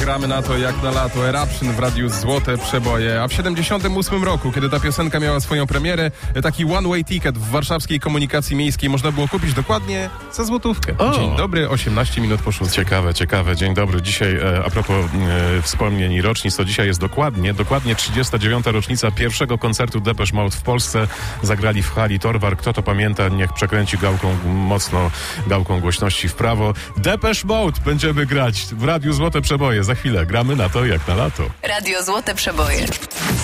gramy na to jak na lato. Eruption w radiu Złote Przeboje. A w 78 roku, kiedy ta piosenka miała swoją premierę, taki one-way ticket w warszawskiej komunikacji miejskiej można było kupić dokładnie za złotówkę. Dzień dobry, 18 minut po 6. Ciekawe. Dzień dobry. Dzisiaj a propos wspomnień i rocznic, to dzisiaj jest dokładnie 39. rocznica pierwszego koncertu Depeche Mode w Polsce. Zagrali w hali Torwar. Kto to pamięta, niech przekręci gałką głośności w prawo. Depeche Mode będziemy grać w radiu Złote Przeboje. Za chwilę gramy na to jak na lato. Radio Złote Przeboje.